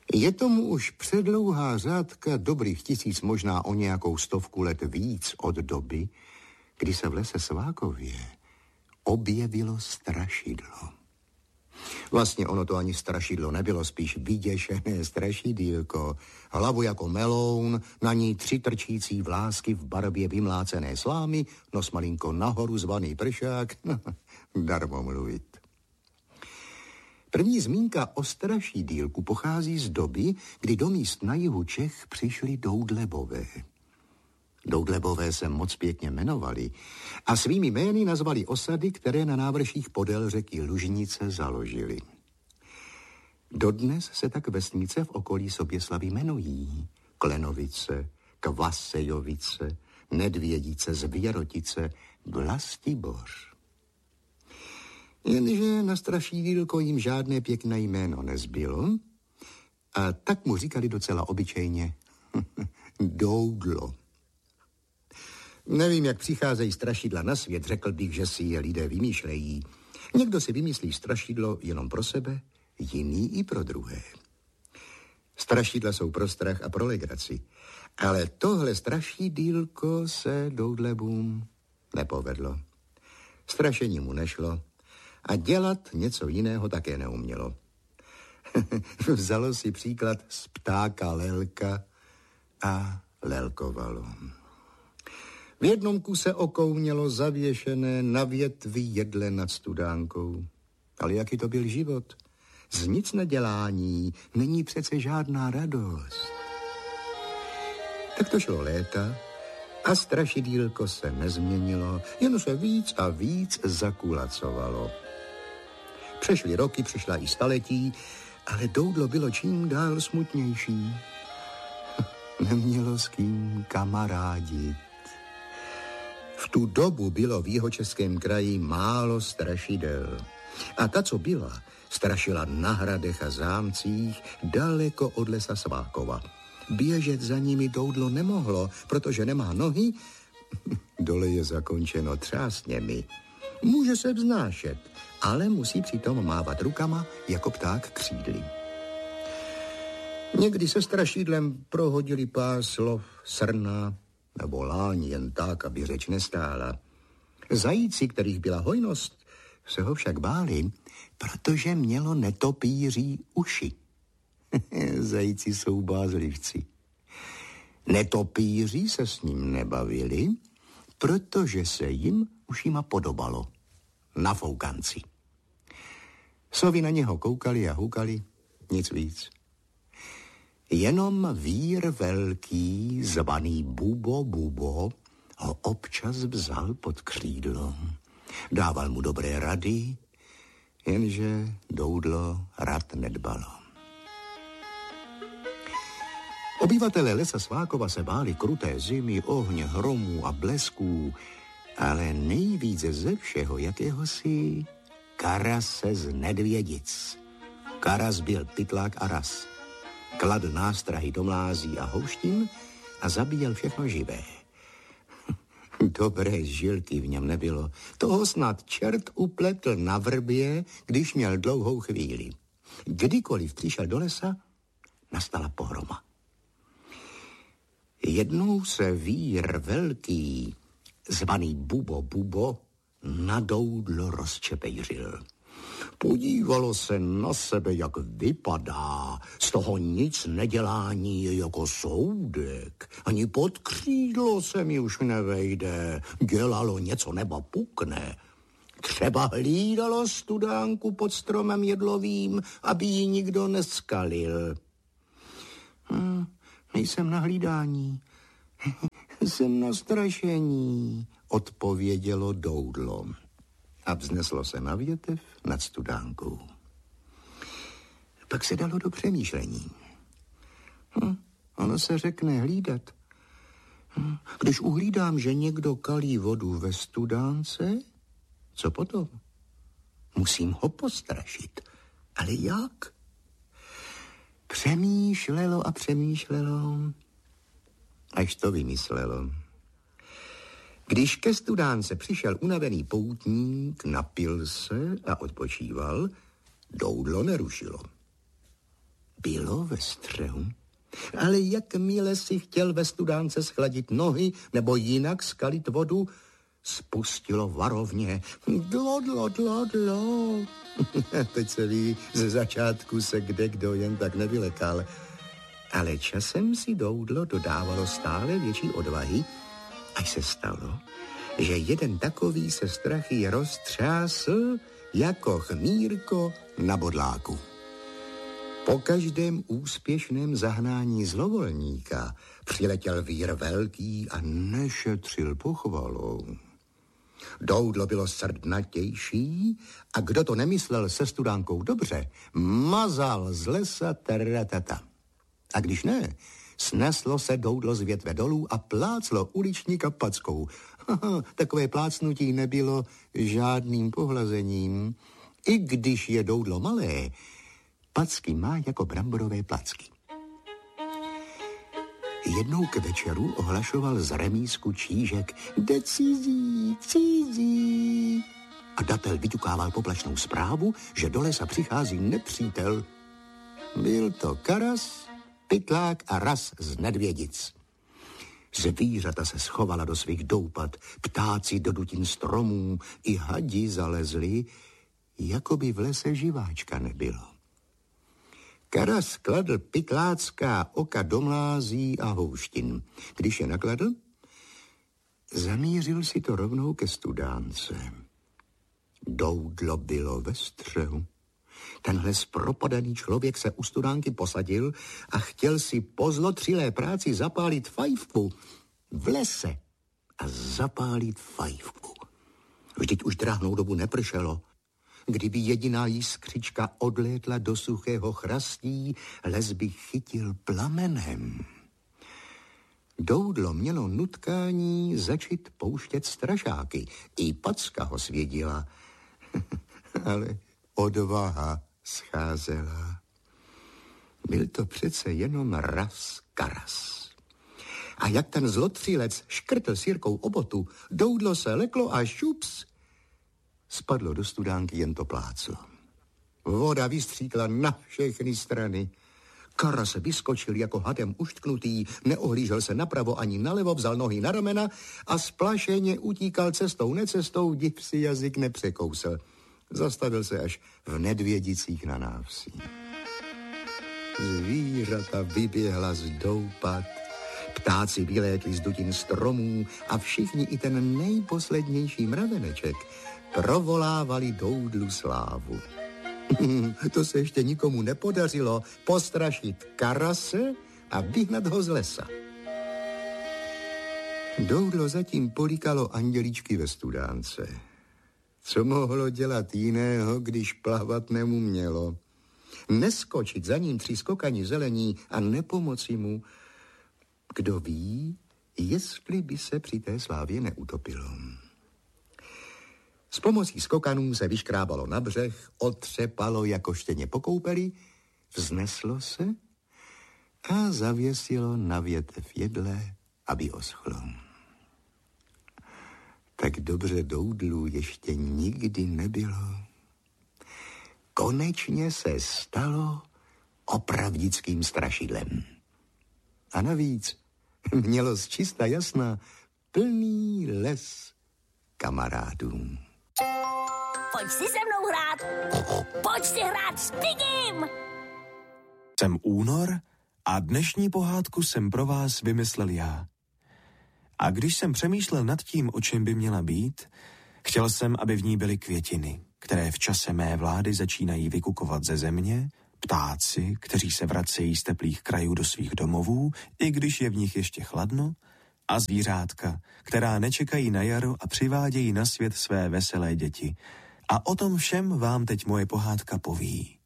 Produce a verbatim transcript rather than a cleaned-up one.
Je tomu už předlouhá řádka dobrých tisíc, možná o nějakou stovku let víc od doby, kdy se v lese Svákově objevilo strašidlo. Vlastně ono to ani strašidlo nebylo, spíš vyděšené strašidýlko. Hlavu jako meloun, na ní tři trčící vlásky v barvě vymlácené slámy, nos malinko nahoru, zvaný pršák, darmo mluvit. První zmínka o strašidýlku pochází z doby, kdy do míst na jihu Čech přišli Doudlebové. Doudlebové se moc pěkně jmenovali a svými jmény nazvali osady, které na návrších podél řeky Lužnice založili. Dodnes se tak vesnice v okolí Soběslavi jmenují Klenovice, Kvasejovice, Nedvědice, Zvěrotice, Vlastiboř. Jenže na strašidýlko jim žádné pěkné jméno nezbylo a tak mu říkali docela obyčejně Doudlo. Nevím, jak přicházejí strašidla na svět, řekl bych, že si je lidé vymýšlejí. Někdo si vymyslí strašidlo jenom pro sebe, jiný i pro druhé. Strašidla jsou pro strach a pro legraci, ale tohle strašidýlko se Doudlebům nepovedlo. Strašení mu nešlo a dělat něco jiného také neumělo. Vzalo si příklad z ptáka Lelka a lelkovalo. V jednom kuse okou mělo zavěšené na větvi jedle nad studánkou. Ale jaký to byl život? Z nic nedělání není přece žádná radost. Tak to šlo léta a strašidýlko se nezměnilo, jen se víc a víc zakulacovalo. Přešly roky, přišla i staletí, ale Doudlo bylo čím dál smutnější. Nemělo s kým kamarádit. V tu dobu bylo v Jihočeském kraji málo strašidel. A ta, co byla, strašila na hradech a zámcích daleko od lesa Svákova. Běžet za nimi Doudlo nemohlo, protože nemá nohy. Dole je zakončeno třásněmi. Může se vznášet, ale musí přitom mávat rukama jako pták křídly. Někdy se strašidlem prohodili pár slov srna nebo láň jen tak, aby řeč nestála. Zajíci, kterých byla hojnost, se ho však báli, protože mělo netopíří uši. Zajíci jsou bázlivci. Netopíři se s ním nebavili, protože se jim ušima podobalo. Na foukanci. Sovy na něho koukali a hukali, nic víc. Jenom vír velký, zvaný Bubo Bubo, ho občas vzal pod křídlo. Dával mu dobré rady, jenže Doudlo rad nedbalo. Obyvatelé lesa Svákova se báli kruté zimy, ohně, hromů a blesků, ale nejvíce ze všeho jakéhosi Karase z Nedvědic. Karas byl pytlák a ras. Kladl nástrahy do mlází a houštin a zabíjel všechno živé. Dobré žilky v něm nebylo. Toho snad čert upletl na vrbě, když měl dlouhou chvíli. Kdykoliv přišel do lesa, nastala pohroma. Jednou se vír velký, zvaný Bubo Bubo, na Doudlo rozčepejřil. Podívalo se na sebe, jak vypadá. Z toho nic nedělání je jako soudek. Ani pod křídlo se mi už nevejde. Dělalo něco nebo pukne. Třeba hlídalo studánku pod stromem jedlovým, aby ji nikdo neskalil. Hm, nejsem na hlídání. Jsem na strašení, odpovědělo Doudlo. A vzneslo se na větev nad studánkou. Pak se dalo do přemýšlení. Hm, ono se řekne hlídat. Hm, když uhlídám, že někdo kalí vodu ve studánce, co potom? Musím ho postrašit. Ale jak? Přemýšlelo a přemýšlelo, až to vymyslelo. Když ke studánce přišel unavený poutník, napil se a odpočíval, Doudlo nerušilo. bylo ve střehu. Ale jakmile si chtěl ve studánce schladit nohy nebo jinak skalit vodu, spustilo varovně. Dlo, dlo, dlo, dlo. Teď se ví, ze začátku se kde kdo jen tak nevylekal. Ale časem si doudlo dodávalo stále větší odvahy, až se stalo, že jeden takový se strachy roztřásl jako chmírko na bodláku. Po každém úspěšném zahnání zlovolníka přiletěl vír velký a nešetřil pochvalou. Doudlo bylo srdnatější a kdo to nemyslel se studánkou dobře, mazal z lesa taratata. A když ne, sneslo se doudlo z větve dolů a pláclo uličníka packou. Takové plácnutí nebylo žádným pohlazením. I když je doudlo malé, packy má jako bramborové placky. Jednou k večeru ohlašoval z remízku Čížek: jde cizí, cizí. A datel vyťukával poplašnou zprávu, že do lesa přichází nepřítel. Byl to karas, pytlák a ras z Nedvědic. Zvířata se schovala do svých doupat, ptáci do dutin stromů, i hadi zalezli, jako by v lese živáčka nebylo. Karas kladl pytlácká oka do mlází a houštin. Když je nakladl, zamířil si to rovnou ke studánce. Doudlo bylo ve střehu. Tenhle zpropadaný člověk se u studánky posadil a chtěl si po zlotřilé práci zapálit fajfku v lese a zapálit fajfku. Vždyť už drahnou dobu nepršelo. Kdyby jediná jiskřička odlétla do suchého chrastí, les by chytil plamenem. Doudlo mělo nutkání začít pouštět strašáky. I packa ho svědila. Ale odvaha scházela. Byl to přece jenom raz karas. A jak ten zlotřilec škrtl sírkou o botu, doudlo se leklo a šups, spadlo do studánky jen to pláclo. Voda vystříkla na všechny strany. Karas vyskočil jako hadem uštknutý, neohlížel se napravo ani nalevo, vzal nohy na ramena a splašeně utíkal cestou necestou, div si jazyk nepřekousl. Zastavil se až v Nedvědicích na návsi. Zvířata vyběhla z doupat, ptáci vylétli z dutin stromů a všichni, i ten nejposlednější mraveneček, provolávali doudlu slávu. To se ještě nikomu nepodařilo postrašit karase a vyhnat ho z lesa. Doudlo zatím políkalo andělíčky ve studánce. Co mohlo dělat jiného, když plavat neumělo? Neskočit za ním tři skokani zelení a nepomoci mu. Kdo ví, jestli by se při té slávě neutopilo. S pomocí skokanů se vyškrábalo na břeh, otřepalo jako štěně po koupeli, vzneslo se a zavěsilo na větev jedle, aby oschlo. Tak dobře doudlu ještě nikdy nebylo. Konečně se stalo opravdickým strašidlem. A navíc mělo z čista jasna plný les kamarádů. Pojď si se mnou hrát. Pojď si hrát s Pigim. Jsem Únor a dnešní pohádku jsem pro vás vymyslel já. A když jsem přemýšlel nad tím, o čem by měla být, chtěl jsem, aby v ní byly květiny, které v čase mé vlády začínají vykukovat ze země, ptáci, kteří se vracejí z teplých krajů do svých domovů, i když je v nich ještě chladno, a zvířátka, která nečekají na jaro a přivádějí na svět své veselé děti. A o tom všem vám teď moje pohádka poví.